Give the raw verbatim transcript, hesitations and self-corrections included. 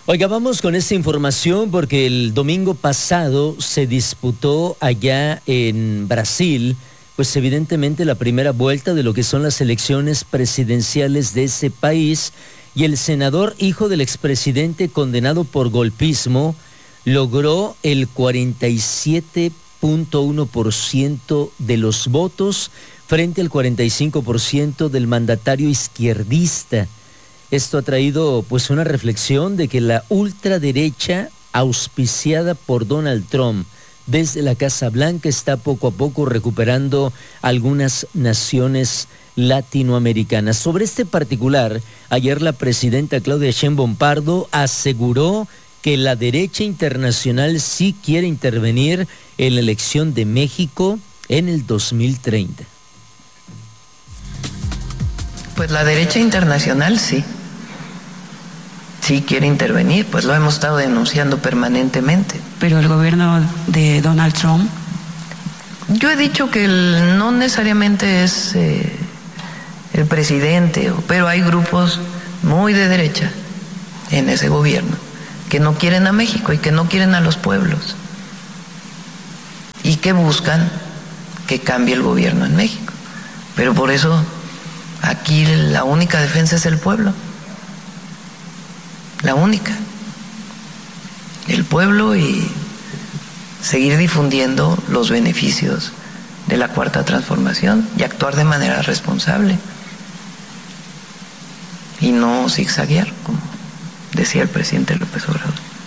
Oiga, vamos con esta información porque el domingo pasado se disputó allá en Brasil, pues evidentemente la primera vuelta de lo que son las elecciones presidenciales de ese país, y el senador, hijo del expresidente condenado por golpismo, logró el cuarenta y siete punto uno por ciento de los votos frente al cuarenta y cinco por ciento del mandatario izquierdista. Esto ha traído pues una reflexión de que la ultraderecha, auspiciada por Donald Trump desde la Casa Blanca, está poco a poco recuperando algunas naciones latinoamericanas. Sobre este particular, ayer la presidenta Claudia Sheinbaum Pardo aseguró que la derecha internacional sí quiere intervenir en la elección de México en el dos mil treinta. Pues la derecha internacional sí. Sí quiere intervenir, pues lo hemos estado denunciando permanentemente. Pero el gobierno de Donald Trump... Yo he dicho que el, no necesariamente es eh, el presidente, pero hay grupos muy de derecha en ese gobierno que no quieren a México y que no quieren a los pueblos y que buscan que cambie el gobierno en México. Pero por eso aquí la única defensa es el pueblo. La única, el pueblo, y seguir difundiendo los beneficios de la Cuarta Transformación y actuar de manera responsable y no zigzaguear, como decía el presidente López Obrador.